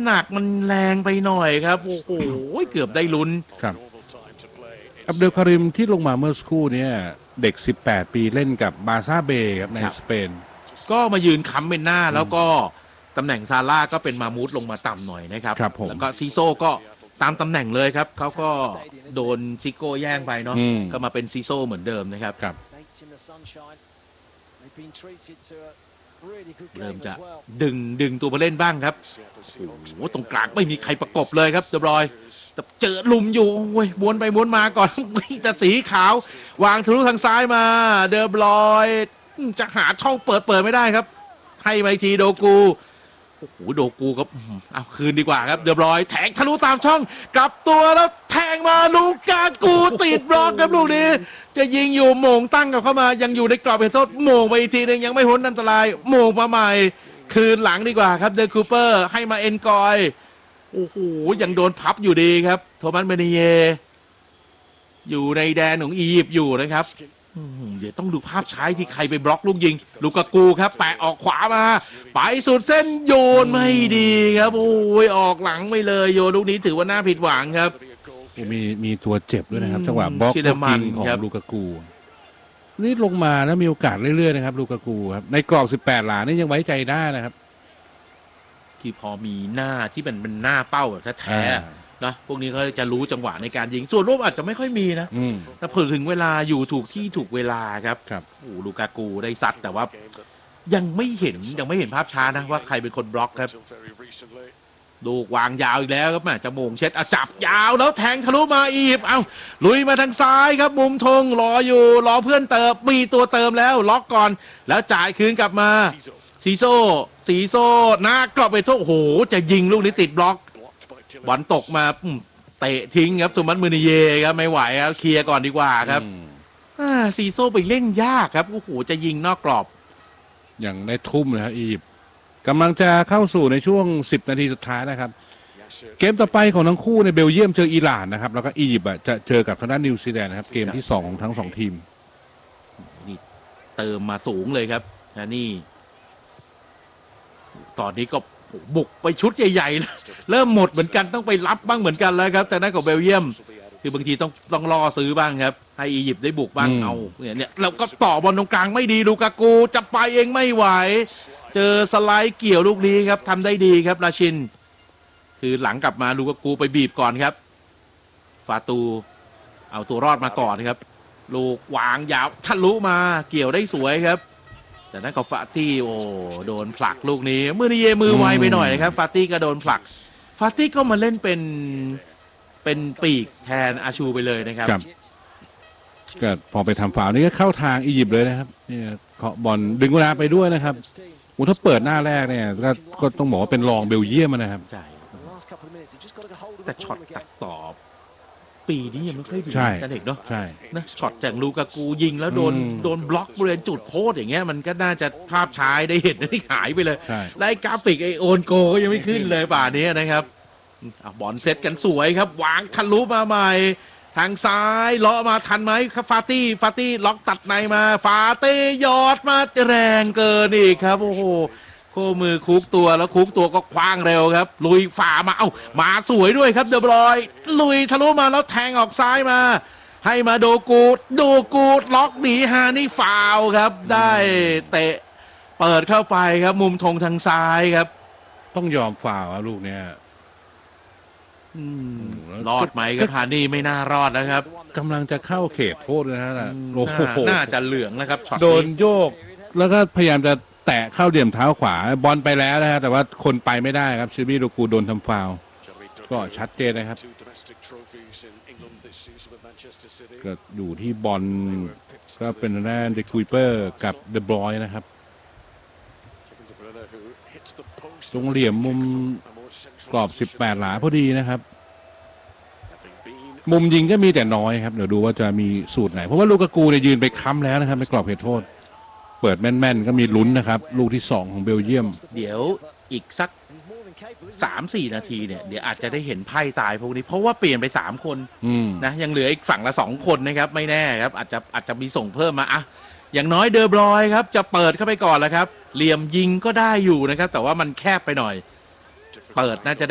ำหนักมันแรงไปหน่อยครับโอ้โหเกือบได้ลุ้นครับอับดุลคาริมที่ลงมาเมื่อสักครู่นี้เด็ก18ปีเล่นกับบาซ่าเบย์ครับในสเปนก็มายืนค้ำเป็นหน้าแล้วก็ตำแหน่งซาร่าก็เป็นมามูดลงมาต่ำหน่อยนะครับแล้วก็ซีโซ่ก็ตามตำแหน่งเลยครับเขาก็โดนซิโก้แย่งไปเนาะก็มาเป็นซีโซ่เหมือนเดิมนะครับเริ่มจะดึงตัวมาเล่นบ้างครับโอ้ตรงกลางไม่มีใครประกบเลยครับเดบรอยเจอลุมอยู่โอ้ยวนไปวนมาก่อนจะสีขาววางทะลุทางซ้ายมาเดบรอยจะหาช่องเปิดไม่ได้ครับให้ไปทีโดกูโอ้โหโดกูครับเอาคืนดีกว่าครับเดบรอยแทงทะลุตามช่องกลับตัวแล้วแทงมาลูกากูติดบล็อกครับลูกนี้จะยิงอยู่โมงตั้งกับเข้ามายังอยู่ในกรอบเขตโทษโมงไปอีกทีนึงยังไม่พ้นอันตรายโมงมาใหม่คืนหลังดีกว่าครับเดอคูเปอร์ให้มาเอ็นกอยโอ้โหยังโดนพับอยู่ดีครับโทมัสเมเนเยอยู่ในแดนของอียิปต์อยู่นะครับเดี๋ยวต้องดูภาพช้าที่ใครไปบล็อกลูกยิงลูกากูครับแปะออกขวามาไปสุดเส้นโยนไม่ดีครับโอ้ยออกหลังไปเลยโยนลูกนี้ถือว่าน่าผิดหวังครับมีตัวเจ็บด้วยนะครับจังหวะบล็อกลูกยิงของลูกากูนี่ลงมาแล้วมีโอกาสเรื่อยๆนะครับลูกากูครับในกรอบ18 หลานี่ยังไว้ใจได้นะครับที่พอมีหน้าที่เป็นหน้าเป้าแท้ๆนะพวกนี้เขาจะรู้จังหวะในการยิงส่วนรูปอาจจะไม่ค่อยมีนะแต่พอถึงเวลาอยู่ถูกที่ถูกเวลาครับโอ้ลูกากูได้ซัดแต่ว่ายังไม่เห็นภาพช้านะว่าใครเป็นคนบล็อกครับดูวางยาวอีกแล้วครับจะโมงเช็ดจับยาวแล้วแทงทะลุมาอีบลุยมาทางซ้ายครับมุมธงรออยู่รอเพื่อนเติมมีตัวเติมแล้วล็อกก่อนแล้วจ่ายคืนกลับมาซีโซ่หน้ากรอบไปโทษโอ้โหจะยิงลูกนี้ติดบล็อกบอลตกมาเตะทิ้งครับโทมัส เมเนเยครับไม่ไหวครับเคลียร์ก่อนดีกว่าครับซีโซ่ไปเล่นยากครับโอ้โหจะยิงนอกกรอบอย่างได้ทุ่มนะครับอียิปต์กำลังจะเข้าสู่ในช่วง10 นาทีสุดท้ายนะครับเกมต่อไปของทั้งคู่ในเบลเยียมเจออิหร่านนะครับแล้วก็อียิปต์จะเจอกับทางด้านนิวซีแลนด์นะครับเกมที่2ของทั้ง2ทีมนี่เติมมาสูงเลยครับนี่ตอนนี้ก็บุกไปชุดใหญ่ๆเริ่มหมดเหมือนกันต้องไปรับบ้างเหมือนกันแล้วครับแต่นั่นกับเบลเยียมคือบางทีต้องรอซื้อบ้างครับให้อียิปต์ได้บุกบ้างเอาเนี่ยเราก็ต่อบอลตรงกลางไม่ดีลูกากูจะไปเองไม่ไหวเจอสไลด์เกี่ยวลูกนี้ครับทำได้ดีครับราชินคือหลังกลับมาลูกากูไปบีบก่อนครับฟาตูเอาตัวรอดมาก่อนครับลูกวางยาวทะลุมาเกี่ยวได้สวยครับแต่นั่นก็ฟาตี้โอ้โดนผลักลูกนี้มือนี่เยมือไวไปหน่อยนะครับฟาตี้ก็โดนผลักฟาตี้ก็มาเล่นเป็นปีกแทนอาชูไปเลยนะครับก็พอไปทำฟาวล์นี่ก็เข้าทางอียิปต์เลยนะครับเนี่ยเคาะบอลดึงเวลาไปด้วยนะครับถ้าเปิดหน้าแรกเนี่ยก็ต้องบอกว่าเป็นรองเบลเยียมนะครับใช่แต่ช็อตตัดต่อปีนี้ยังไม่ค่อยดีกันเอกเนาะใช่นะช็อตจากลูกากูยิงแล้วโดนบล็อกบริเวณจุดโทษอย่างเงี้ยมันก็น่าจะภาพช้าได้เห็นที่หายไปเลยไล่กราฟิกไอโอนโกก็ยังไม่ขึ้นเลยป่านนี้นะครับบอลเซตกันสวยครับวางทะลุมาใหม่ทางซ้ายเลาะมาทันไหมครับฟาตี้ล็อกตัดในมาฟาตี้ยอดมาแรงเกินอีกครับโอ้โหโค้มือคุกตัวแล้วคุกตัวก็คว้างเร็วครับลุยฝ่ามามาสวยด้วยครับเดบรอยลุยทะลุมาแล้วแทงออกซ้ายมาให้มาโดกูดล็อกหนีฮานี่ฟาวครับได้เตะเปิดเข้าไปครับมุมธงทางซ้ายครับต้องยอมฟาวลูกเนี้ยรอดไหมครับฮานี่ไม่น่ารอดนะครับกำลังจะเข้าเขตโทษนะฮะน่าจะเหลืองแล้วครับช็อตโดนโยกแล้วก็พยายามจะแตะเข้าเหลี่ยมเท้าขวาบอลไปแล้วนะฮะแต่ว่าคนไปไม่ได้ครับชิมิโดกูโดนทำฟาวล์ก็ชัดเจนนะครับก็อยู่ที่บอลก็เป็นแรนเดคูเปอร์กับเดบรอยนะครับตรงเหลี่ยมมุมกรอบ18 หลาพอดีนะครับมุมยิงก็มีแต่น้อยครับเดี๋ยวดูว่าจะมีสูตรไหนเพราะว่าลูกากูเนี่ยยืนไปค้ำแล้วนะครับในกรอบเขตโทษเปิดแม่นๆก็มีลุ้นนะครับลูกที่2ของเบลเยียมเดี๋ยวอีกสัก 3-4 นาทีเนี่ยเดี๋ยวอาจจะได้เห็นไพ่ตายพวกนี้เพราะว่าเปลี่ยนไป3 คนนะยังเหลืออีกฝั่งละ2 คนนะครับไม่แน่ครับอาจจะมีส่งเพิ่มมาอย่างน้อยเดอบรอยครับจะเปิดเข้าไปก่อนแล้วครับเหลี่ยมยิงก็ได้อยู่นะครับแต่ว่ามันแคบไปหน่อยเปิดน่าจะ